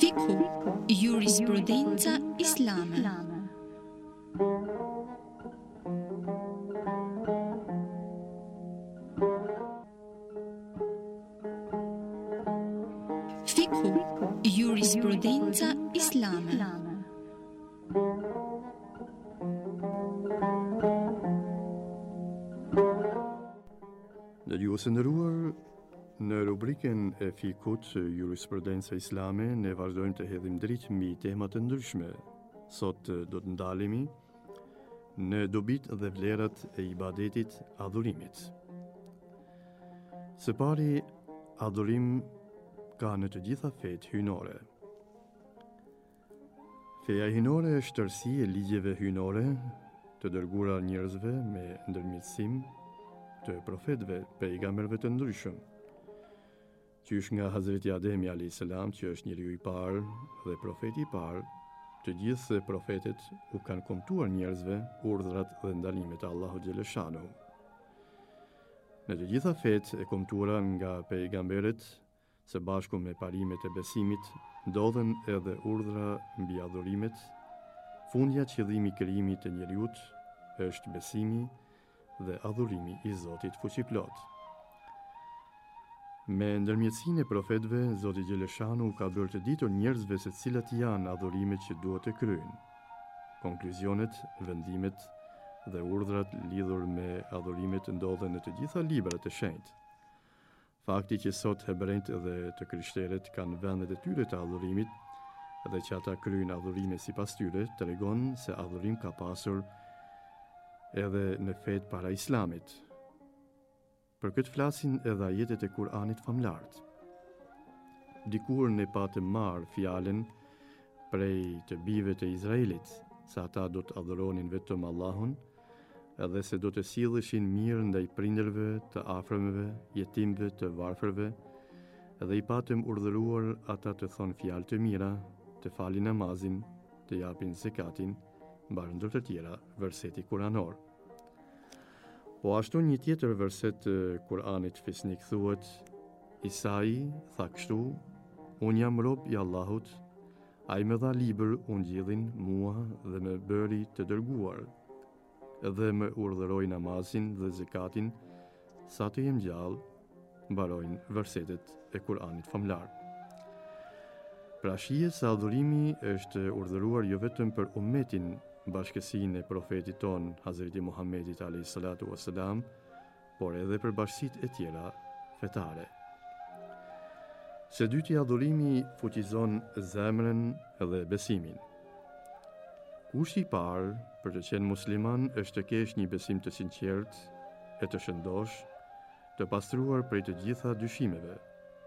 Fikhu, jurisprudenca islame. Fikhu, jurisprudenca islame. Dëgjuesë nderuar, në rubrikën e fikut jurisprudenca islame ne vazhdojmë të hedhim dritë mbi tema të ndryshme. Sot do të ndalemi në dobit dhe vlerat e ibadetit, adhurimit. Së pari, adhurim ka në të gjitha fetë hyjnore. Feja hyjnore është tërësi e ligjeve hyjnore të dërguara njerëzve me ndërmjetësim të profetëve, pejgamberëve të ndryshëm. Qysh nga Hazreti Ademi a.s., që është njeriu i parë dhe profeti i parë, të gjithë profetët u kanë kombëtuar njerëzve urdhrat dhe ndalimet e Allahut xhaleshanu. Në të gjitha fetë e kombëtuara nga pejgamberët, së bashku me parimet e besimit, ndodhen edhe urdhra mbi adhurimet. Fundja qëllimi i krijimit të njeriut është besimi dhe adhurimi i Zotit fuqiplot. Me ndërmjetësinë e profetëve, Zoti xhaleshanu ka bërë të ditur njerëzve se cilat janë adhurimet që duhet të kryejnë. Konkluzionet, vendimet dhe urdhrat lidhur me adhurimet ndodhen në të gjitha librat e shenjtë. Fakti që sot hebrejt dhe të krishterët kanë vendet e tyre të adhurimit dhe që ata kryejnë adhurime sipas tyre, tregon se adhurim ka pasur edhe në fetë para islamit. Për këtë flasin edhe ajetet e Kur'anit famlart. Dikur ne patëm marrë fjalen prej të bijve të Izraelit, se ata do të adhuronin vetëm Allahun, edhe se do të silleshin mirë ndaj prindërve, të afërmëve, jetimëve, të varfërve, edhe i patëm urdhëruar ata të thonë fjalë të mira, të falin namazin, të japin zekatin, mbar ndër të tjera verseti kuranor. Po ashtu një tjetër verset të Kur'anit fisnik thuhet: Isai tha kështu: Unë jam rob i Allahut, ai më dha libër, unë gjillin mua dhe më bëri të dërguar, dhe më urdhëroi namazin dhe zekatin sa të jem gjallë, mbarojnë versetet e Kur'anit famlar. Pra shije se adhurimi është urdhëruar jo vetëm për ummetin bashkësinë e profetit ton, Hazreti Muhammedit a.s., por edhe për bashkësitë e tjera fetare. Së dyti, adhurimi fuqizon zemrën dhe besimin. Kushti i parë për të qenë musliman është të kesh një besim të sinqert, e të shëndosh, të pastruar prej të gjitha dyshimeve.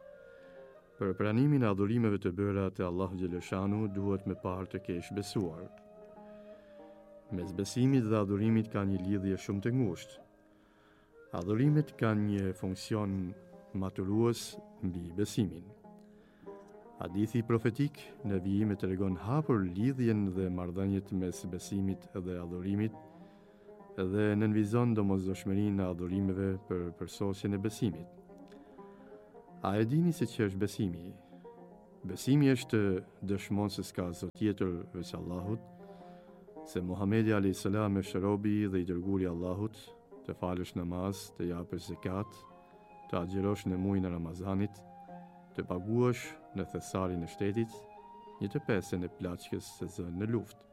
Për pranimin e adhurimeve të bëra te Allahu xhaleshanu duhet me parë të kesh besuar. Mes besimit dhe adhurimit ka një lidhje shumë të ngushtë. Adhurimet kanë një funksion maturues mbi besimin. Hadithi profetik në vijim e tregon hapur lidhjen dhe marrëdhëniet mes besimit dhe adhurimit dhe nënvizon domosdoshmërinë e adhurimeve për përsosjen e besimit. A e dini se që është besimi? Besimi është dëshmon se s'ka zot tjetër veç Allahut, se Muhamedi a.s. është robi dhe i dërguari i Allahut, të falësh namaz, të japësh zekat, të agjërosh në muajin e Ramazanit, të paguash në thesarin e shtetit, 1/5 e plaçkës së zënë në luftë.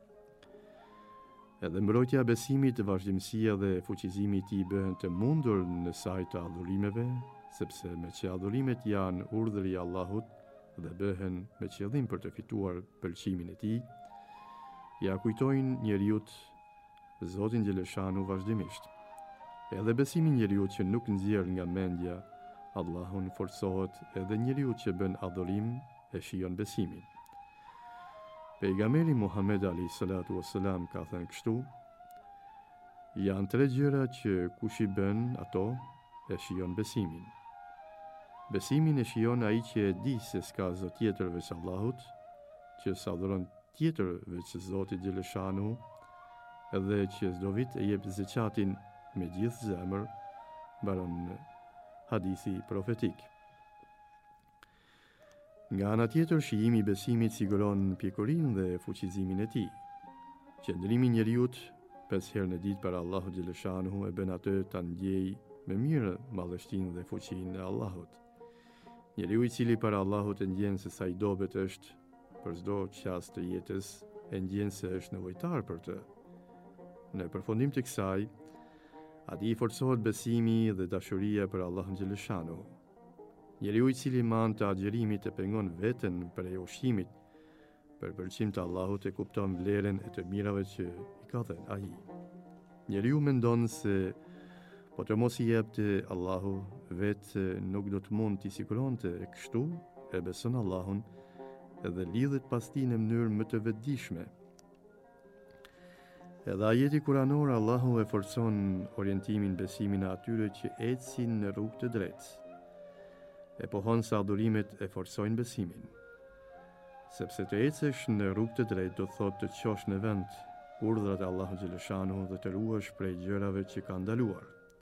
Edhe mbrojtja e besimit, vazhdimësia dhe fuqizimi i tij bëhen të mundur në saj të adhurimeve, sepse me që adhurimet janë urdhri i Allahut dhe bëhen me qëllim për të fituar pëlqimin e tij, ja kujtojnë njeriut Zotin xhaleshanu vazhdimisht. Edhe besimi njeriut që nuk nxjerr nga mendja Allahun forcohet, edhe njeriu që bën adhurim e shijon besimin. Pejgamberi Muhammed a.s. ka thënë kështu: Janë 3 gjëra që kush i bën ato e shijon besimin. Besimin e shijon ai që e di se s'ka zot tjetër veç Allahut, që s'adhuron tjetër veç Zotit xhaleshanu, edhe që çdo vit e jep zekatin me gjithë zemër, mbaron hadithi profetik. Nga ana tjetër, shijimi i besimit siguron pjekurinë dhe fuqizimin e tij. Qëndrimi i njeriut 5 herë në ditë para Allahut xhaleshanuhu e bën atë ta ndjejë me mirë madhështinë dhe fuqinë e Allahut. Njeriu i cili para Allahut e ndjen se sa i dobët është për çdo çast të jetës, e ndjen se është nevojtar për të. Në përfundim të kësaj, atij i forcohet besimi dhe dashuria për Allahun xhaleshanuhu. Njeriu i cili man të agjerimit e pengon veten prej ushqimit për pëlqim të Allahut e kupton vlerën e të mirave që i ka dhënë ai. Njeriu mendon se po të mos i jepte Allahu vetë nuk do të mund t'i siguronte, e kështu e beson Allahun edhe lidhet pas tij në mënyrë më të vetëdijshme. Edhe ajeti kuranor Allahu e forcon orientimin besimin e atyre që ecin në rrugë të drejtë. E pohon se adhurimet e forcojnë besimin. Sepse të ecësh në rrugë të drejtë do thotë të qosh në vend urdhrat e Allahut xhaleshanuhu dhe të ruhesh prej gjërave që ka ndaluar.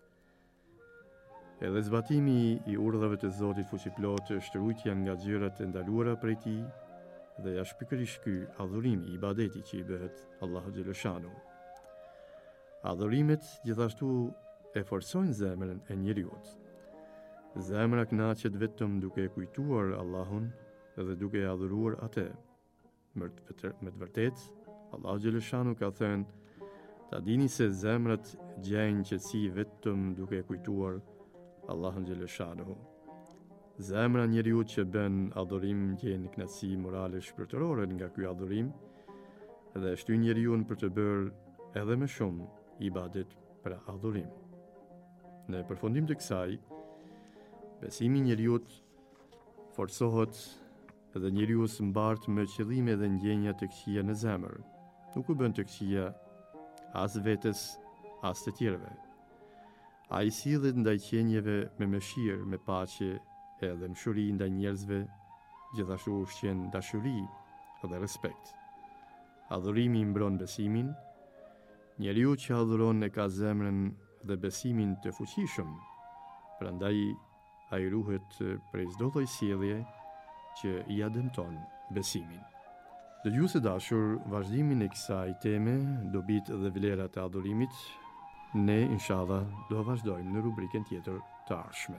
Edhe zbatimi i urdhrave të Zotit fuqiplot është rujtja nga gjërat e ndaluara prej tij dhe është pikërisht ky adhurimi, ibadeti që i bëhet Allahut xhaleshanuhu. Adhurimet gjithashtu e forcojnë zemrën e njeriut. Zemra kënaqet vetëm duke e kujtuar Allahun dhe duke e adhuruar atë. Me të vërtetë, Allahu xhaleshanu ka thënë: "Ta dini se zemrat gjejnë qetësi vetëm duke e kujtuar Allahun xhaleshanu." Zemra e njeriu që bën adhurim gjen kënaqësi morale shpirtërore nga ky adhurim dhe shtyn njeriu për të bërë edhe më shumë ibadet për adhurim. Në përfundim të kësaj, besimi i njeriu forcohet edhe njeriu së mbartë me qëllime dhe ndjenja të këqija në zemër. Nuk u bën të këqija as vetes, as të tjerëve. Ai sillet ndaj qenieve me mëshirë, me paqe edhe mshuri ndaj njerëzve, gjithashtu ushqen dashuri dhe respekt. Adhurimi mbron besimin. Njeriu që adhuron e ka zemrën dhe besimin të fuqishëm, prandaj ai ruhet prej çdo lloj sjellje që i dëmton besimin. Dëgjues të dashur, vazhdimin e kësaj teme, dobitë dhe vlerat e adhurimit, ne inshallah do vazhdojmë në rubrikën tjetër të ardhshme.